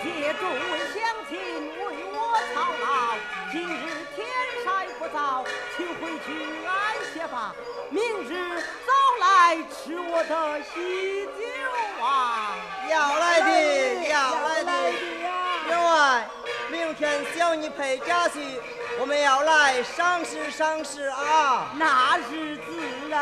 借诸位乡亲为我操劳，今日天晒不早，请回去安歇吧。明日早来吃我的喜酒啊！ 要来的，要来的。员外，明天小女陪家去，我们要来赏识赏识啊！ 那日子啊！